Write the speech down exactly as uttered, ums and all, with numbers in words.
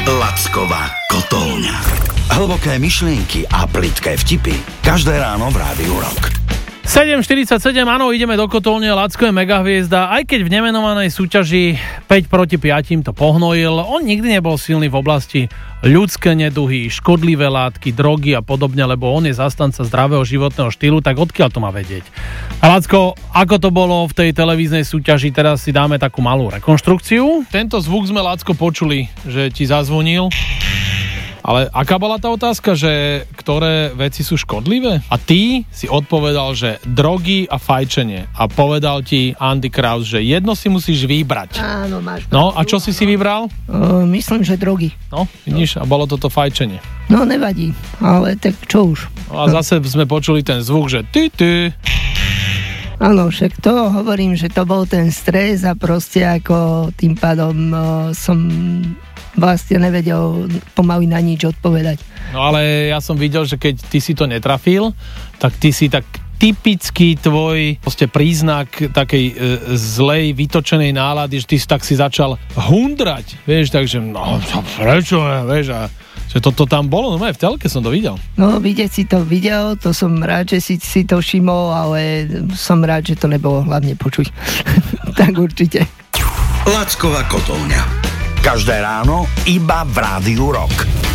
Lacková kotolňa. Hlboké myšlienky a plitké vtipy každé ráno v Rádiu Rock. sedem štyridsaťsedem, áno, ideme do kotolne, Lacko je megahviezda, aj keď v nemenovanej súťaži päť proti piatim to pohnojil, on nikdy nebol silný v oblasti ľudské neduhy, škodlivé látky, drogy a podobne, lebo on je zastanca zdravého životného štýlu, tak odkiaľ to má vedieť? A Lacko, ako to bolo v tej televíznej súťaži, teraz si dáme takú malú rekonštrukciu. Tento zvuk sme, Lacko, počuli, že ti zazvonil. Ale aká bola tá otázka, že ktoré veci sú škodlivé? A ty si odpovedal, že drogy a fajčenie. A povedal ti Andy Kraus, že jedno si musíš vybrať. Áno, máš. No, a čo si si vybral? Uh, myslím, že drogy. No, vidíš, a bolo toto fajčenie. No, nevadí, ale tak čo už. No a zase sme počuli ten zvuk, že ty, ty. Áno, však to hovorím, že to bol ten stres a proste ako tým pádom uh, som vlastne nevedel pomaly na nič odpovedať. No ale ja som videl, že keď ty si to netrafil, tak ty si tak typický tvoj proste príznak takej e, zlej, vytočenej nálady, že ty si tak si začal hundrať, vieš, takže no, prečo, vieš, a že toto tam bolo, no aj v telke som to videl. No, vidieť si to videl, to som rád, že si, si to všimol, ale som rád, že to nebolo hlavne počuť. Tak určite. Lacková kotolňa. Každé ráno iba v Rádiu Rock.